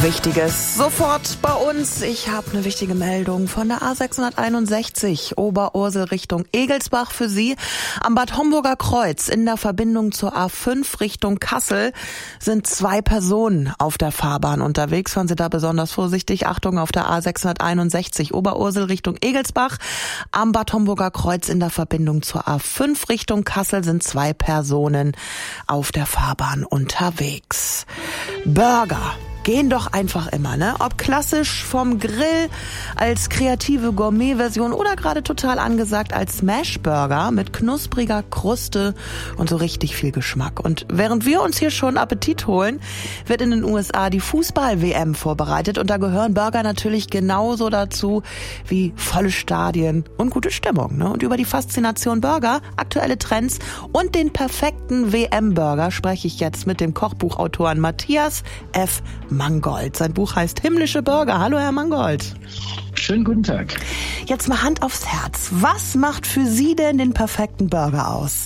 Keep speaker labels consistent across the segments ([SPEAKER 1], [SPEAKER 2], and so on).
[SPEAKER 1] Wichtiges sofort bei uns. Ich habe eine wichtige Meldung von der A661 Oberursel Richtung Egelsbach für Sie. Am Bad Homburger Kreuz in der Verbindung zur A5 Richtung Kassel sind 2 Personen auf der Fahrbahn unterwegs. Fahren Sie da besonders vorsichtig. Achtung, auf der A661 Oberursel Richtung Egelsbach. Am Bad Homburger Kreuz in der Verbindung zur A5 Richtung Kassel sind 2 Personen auf der Fahrbahn unterwegs. Burger gehen doch einfach immer, ne? Ob klassisch vom Grill, als kreative Gourmet-Version oder gerade total angesagt als Smashburger mit knuspriger Kruste und so richtig viel Geschmack. Und während wir uns hier schon Appetit holen, wird in den USA die Fußball-WM vorbereitet und da gehören Burger natürlich genauso dazu wie volle Stadien und gute Stimmung, ne? Und über die Faszination Burger, aktuelle Trends und den perfekten WM-Burger spreche ich jetzt mit dem Kochbuchautoren Matthias F. Mangold. Sein Buch heißt Himmlische Burger. Hallo, Herr Mangold.
[SPEAKER 2] Schönen guten Tag.
[SPEAKER 1] Jetzt mal Hand aufs Herz. Was macht für Sie denn den perfekten Burger aus?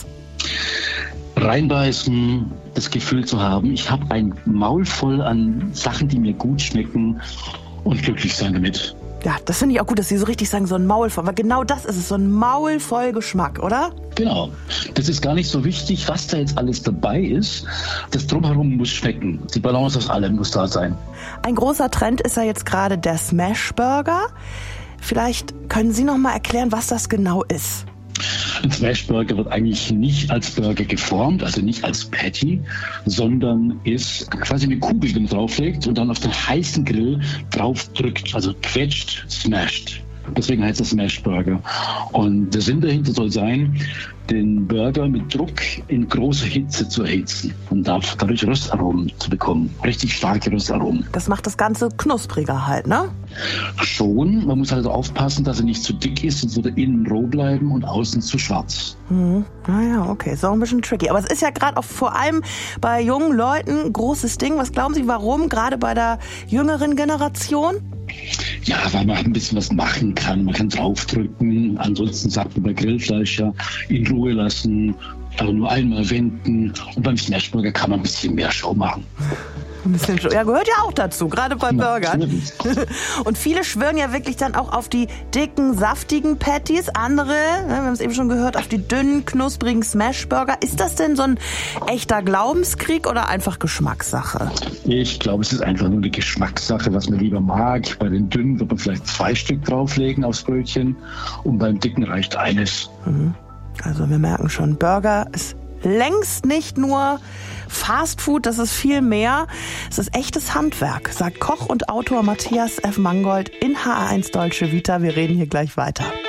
[SPEAKER 2] Reinbeißen, das Gefühl zu haben, ich habe ein Maul voll an Sachen, die mir gut schmecken und glücklich sein damit.
[SPEAKER 1] Ja, das finde ich auch gut, dass Sie so richtig sagen, so ein Maul voll. Aber genau das ist es, so ein Maul voll Geschmack, oder?
[SPEAKER 2] Genau. Das ist gar nicht so wichtig, was da jetzt alles dabei ist. Das Drumherum muss schmecken. Die Balance aus allem muss da sein.
[SPEAKER 1] Ein großer Trend ist ja jetzt gerade der Smashburger. Vielleicht können Sie noch mal erklären, was das genau ist.
[SPEAKER 2] Ein Smashburger wird eigentlich nicht als Burger geformt, also nicht als Patty, sondern ist quasi eine Kugel, die man drauflegt und dann auf den heißen Grill draufdrückt, also quetscht, smashed. Deswegen heißt es Smashburger. Und der Sinn dahinter soll sein, den Burger mit Druck in großer Hitze zu erhitzen und dadurch Röstaromen zu bekommen. Richtig starke Röstaromen.
[SPEAKER 1] Das macht das Ganze knuspriger halt, ne?
[SPEAKER 2] Schon. Man muss also aufpassen, dass er nicht zu dick ist, sonst wird er innen roh bleiben und außen zu schwarz.
[SPEAKER 1] Naja, okay. Ist auch ein bisschen tricky. Aber es ist ja gerade auch vor allem bei jungen Leuten ein großes Ding. Was glauben Sie, warum? Gerade bei der jüngeren Generation?
[SPEAKER 2] Ja, weil man ein bisschen was machen kann. Man kann draufdrücken. Ansonsten sagt man bei Grillfleisch ja in Ruhe lassen, also nur einmal wenden. Und beim Smashburger kann man ein bisschen mehr Show machen.
[SPEAKER 1] Ein bisschen Show. Ja, gehört ja auch dazu, gerade beim Burger. Und viele schwören ja wirklich dann auch auf die dicken, saftigen Patties. Andere, wir haben es eben schon gehört, auf die dünnen, knusprigen Smashburger. Ist das denn so ein echter Glaubenskrieg oder einfach Geschmackssache?
[SPEAKER 2] Ich glaube, es ist einfach nur eine Geschmackssache, was man lieber mag. Bei den dünnen wird man vielleicht 2 Stück drauflegen aufs Brötchen und beim dicken reicht eines.
[SPEAKER 1] Also wir merken schon, Burger ist längst nicht nur Fastfood, das ist viel mehr. Es ist echtes Handwerk, sagt Koch und Autor Matthias F. Mangold in HR1 Deutsche Vita. Wir reden hier gleich weiter.